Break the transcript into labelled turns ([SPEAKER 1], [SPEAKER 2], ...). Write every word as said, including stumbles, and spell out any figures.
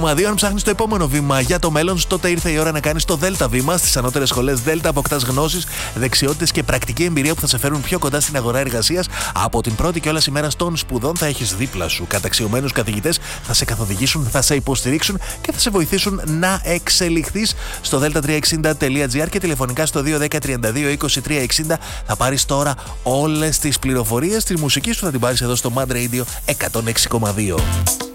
[SPEAKER 1] Αν ψάχνεις το επόμενο βήμα για το μέλλον, τότε ήρθε η ώρα να κάνεις το Δέλτα βήμα. Στις ανώτερες σχολές Δέλτα αποκτάς γνώσεις, δεξιότητες και πρακτική εμπειρία που θα σε φέρουν πιο κοντά στην αγορά εργασίας. Από την πρώτη κιόλας ημέρα των σπουδών θα έχεις δίπλα σου καταξιωμένους καθηγητές, θα σε καθοδηγήσουν, θα σε υποστηρίξουν και θα σε βοηθήσουν να εξελιχθείς. Στο δέλτα τριακόσια εξήντα τελεία τζι άρ και τηλεφωνικά στο δύο ένα μηδέν τριάντα δύο είκοσι τρία εξήντα θα πάρεις τώρα όλες τις πληροφορίες. Τη μουσική σου θα την πάρεις εδώ στο Mad Radio εκατόν έξι κόμμα δύο.